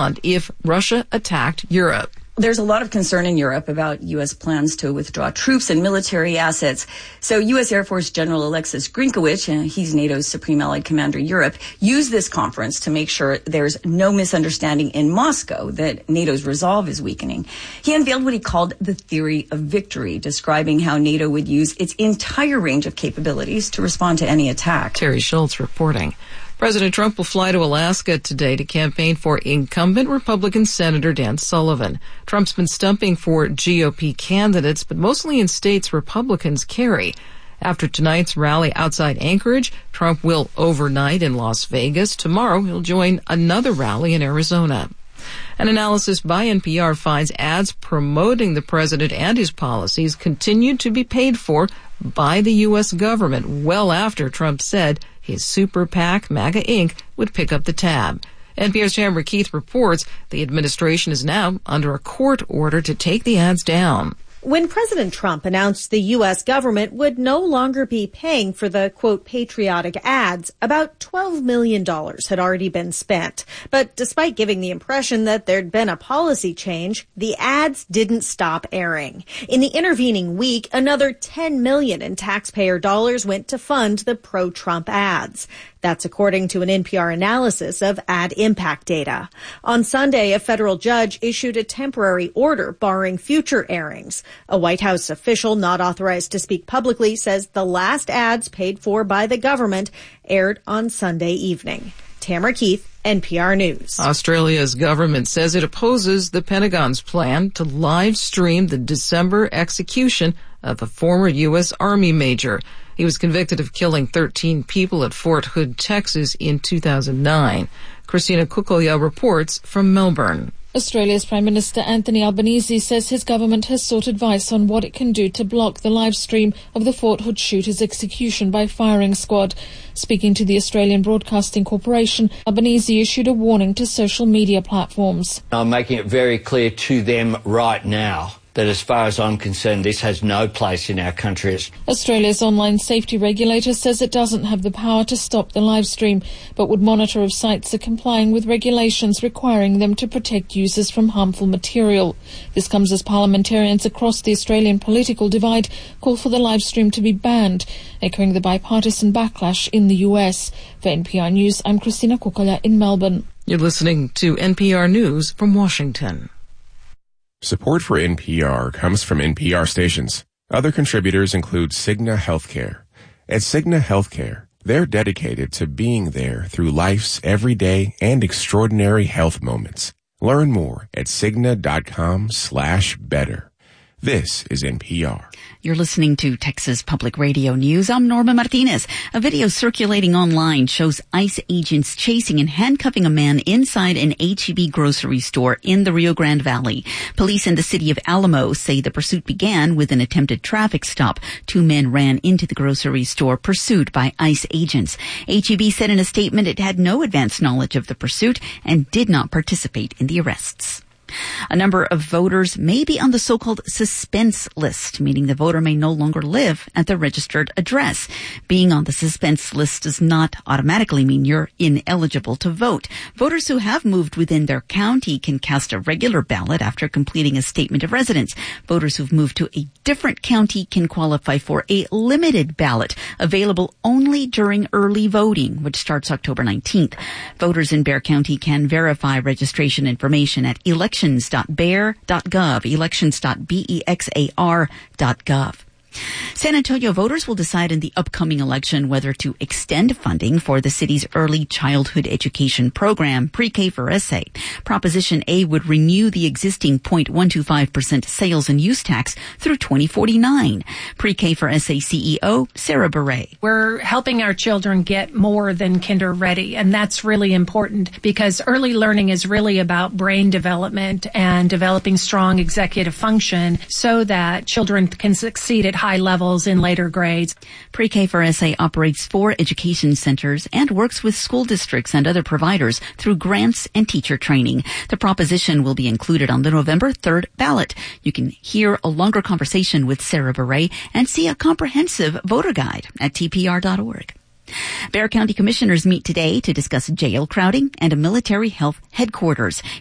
respond if Russia attacked Europe. There's a lot of concern in Europe about U.S. plans to withdraw troops and military assets. So U.S. Air Force General Alexis Grinkowicz, he's NATO's Supreme Allied Commander Europe, used this conference to make sure there's no misunderstanding in Moscow that NATO's resolve is weakening. He unveiled what he called the theory of victory, describing how NATO would use its entire range of capabilities to respond to any attack. Terry Schultz reporting. President Trump will fly to Alaska today to campaign for incumbent Republican Senator Dan Sullivan. Trump's been stumping for GOP candidates, but mostly in states Republicans carry. After tonight's rally outside Anchorage, Trump will overnight in Las Vegas. Tomorrow, he'll join another rally in Arizona. An analysis by NPR finds ads promoting the president and his policies continued to be paid for by the U.S. government well after Trump said his super PAC, MAGA Inc., would pick up the tab. NPR's Tamara Keith reports the administration is now under a court order to take the ads down. When President Trump announced the U.S. government would no longer be paying for the, quote, patriotic ads, about $12 million had already been spent. But despite giving the impression that there'd been a policy change, the ads didn't stop airing. In the intervening week, another $10 million in taxpayer dollars went to fund the pro-Trump ads. That's according to an NPR analysis of ad impact data. On Sunday, a federal judge issued a temporary order barring future airings. A White House official not authorized to speak publicly says the last ads paid for by the government aired on Sunday evening. Tamara Keith, NPR News. Australia's government says it opposes the Pentagon's plan to live stream the December execution of a former U.S. Army major. He was convicted of killing 13 people at Fort Hood, Texas in 2009. Christina Kukolia reports from Melbourne. Australia's Prime Minister Anthony Albanese says his government has sought advice on what it can do to block the live stream of the Fort Hood shooter's execution by firing squad. Speaking to the Australian Broadcasting Corporation, Albanese issued a warning to social media platforms. I'm making it very clear to them right now that as far as I'm concerned, this has no place in our country. Australia's online safety regulator says it doesn't have the power to stop the live stream, but would monitor if sites are complying with regulations requiring them to protect users from harmful material. This comes as parliamentarians across the Australian political divide call for the live stream to be banned, echoing the bipartisan backlash in the US. For NPR News, I'm Christina Kukolia in Melbourne. You're listening to NPR News from Washington. Support for NPR comes from NPR stations. Other contributors include Cigna Healthcare. At Cigna Healthcare, they're dedicated to being there through life's everyday and extraordinary health moments. Learn more at Cigna.com/better. This is NPR. You're listening to Texas Public Radio News. I'm Norma Martinez. A video circulating online shows ICE agents chasing and handcuffing a man inside an H-E-B grocery store in the Rio Grande Valley. Police in the city of Alamo say the pursuit began with an attempted traffic stop. Two men ran into the grocery store pursued by ICE agents. H-E-B said in a statement it had no advance knowledge of the pursuit and did not participate in the arrests. A number of voters may be on the so-called suspense list, meaning the voter may no longer live at the registered address. Being on the suspense list does not automatically mean you're ineligible to vote. Voters who have moved within their county can cast a regular ballot after completing a statement of residence. Voters who've moved to a different county can qualify for a limited ballot, available only during early voting, which starts October 19th. Voters in Bexar County can verify registration information at elections.bexar.gov, elections.bexar.gov. San Antonio voters will decide in the upcoming election whether to extend funding for the city's early childhood education program, Pre-K for SA. Proposition A would renew the existing 0.125% sales and use tax through 2049. Pre-K for SA CEO Sarah Beret. We're helping our children get more than kinder ready, and that's really important because early learning is really about brain development and developing strong executive function so that children can succeed at high levels in later grades. Pre-K for SA operates 4 education centers and works with school districts and other providers through grants and teacher training. The proposition will be included on the November 3rd ballot. You can hear a longer conversation with Sarah Beret and see a comprehensive voter guide at tpr.org. Bexar County commissioners meet today to discuss jail crowding and a military health headquarters.